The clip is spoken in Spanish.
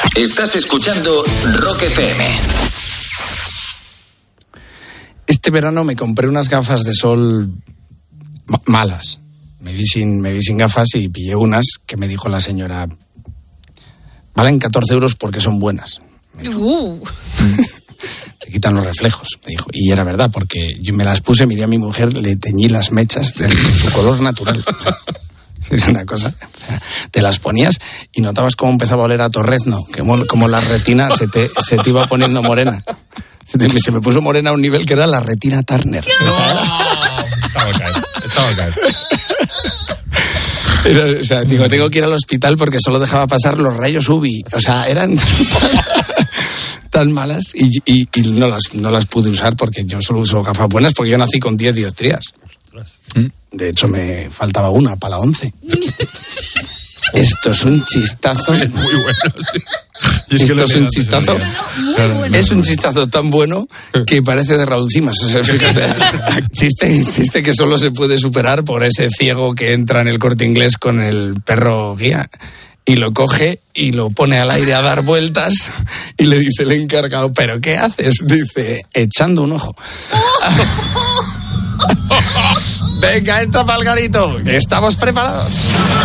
Estás escuchando Rock FM. Este verano me compré unas gafas de sol malas. Me vi sin gafas y pillé unas que me dijo la señora, valen 14 euros porque son buenas. Te quitan los reflejos, me dijo. Y era verdad, porque yo me las puse, miré a mi mujer, le teñí las mechas de su color natural. Es una cosa. O sea, te las ponías y notabas cómo empezaba a oler a torrezno, como la retina se te iba poniendo morena. Se me puso morena a un nivel que era la retina Turner. Estaba caer. O sea, digo, tengo que ir al hospital porque solo dejaba pasar los rayos UV. O sea, eran tan malas y no las pude usar porque yo solo uso gafas buenas porque yo nací con 10 dioptrías. De hecho, me faltaba una para la 11. Esto es un chistazo. Es muy bueno. Esto es un chistazo. Es un chistazo tan bueno que parece de Raúl Cimas. O sea, fíjate, chiste que solo se puede superar por ese ciego que entra en el Corte Inglés con el perro guía y lo coge y lo pone al aire a dar vueltas y le dice el encargado, ¿pero qué haces? Dice, echando un ojo. Venga, entra pa'l garito, que estamos preparados.